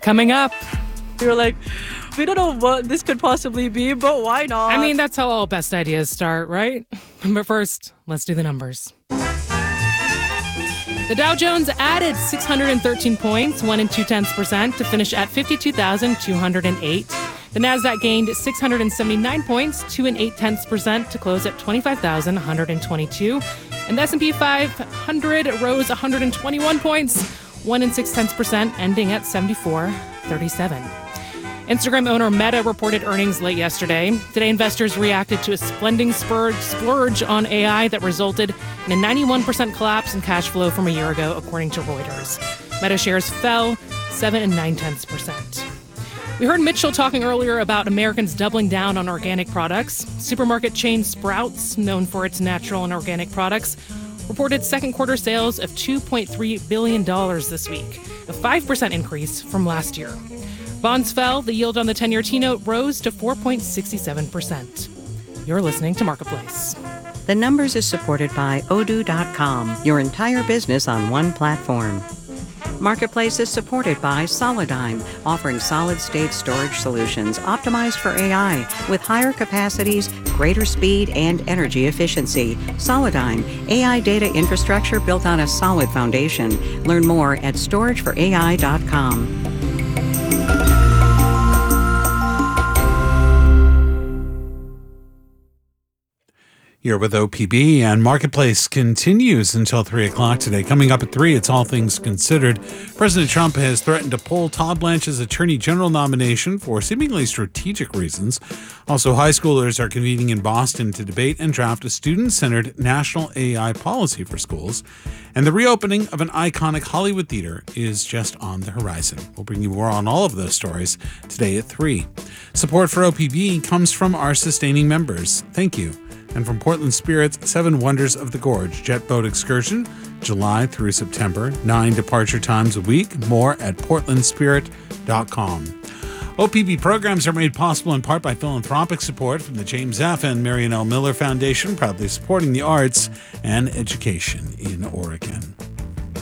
coming up. We were like, we don't know what this could possibly be, but why not? I mean, that's how all best ideas start, right? But first, let's do the numbers. The Dow Jones added 613 points, 1 2/10%, to finish at 52,208. The Nasdaq gained 679 points, 2 8/10%, to close at 25,122. And the S&P 500 rose 121 points, 1 6/10%, ending at 7437. Instagram owner Meta reported earnings late yesterday. Today, investors reacted to a splendid splurge on AI that resulted in a 91% collapse in cash flow from a year ago, according to Reuters. Meta shares fell 7 9/10%. We heard Mitchell talking earlier about Americans doubling down on organic products. Supermarket chain Sprouts, known for its natural and organic products, reported second quarter sales of $2.3 billion this week, a 5% increase from last year. Bonds fell. The yield on the 10-year T-note rose to 4.67%. You're listening to Marketplace. The Numbers is supported by Odoo.com, your entire business on one platform. Marketplace is supported by Solidigm, offering solid-state storage solutions optimized for AI with higher capacities, greater speed, and energy efficiency. Solidigm, AI data infrastructure built on a solid foundation. Learn more at storageforai.com. You're with OPB, and Marketplace continues until 3 o'clock today. Coming up at 3, it's All Things Considered. President Trump has threatened to pull Todd Blanche's Attorney General nomination for seemingly strategic reasons. Also, high schoolers are convening in Boston to debate and draft a student-centered national AI policy for schools. And the reopening of an iconic Hollywood theater is just on the horizon. We'll bring you more on all of those stories today at 3. Support for OPB comes from our sustaining members. Thank you. And from Portland Spirit's 7 Wonders of the Gorge jet boat excursion, July through September, 9 departure times a week. More at portlandspirit.com. OPB programs are made possible in part by philanthropic support from the James F. and Marion L. Miller Foundation, proudly supporting the arts and education in Oregon.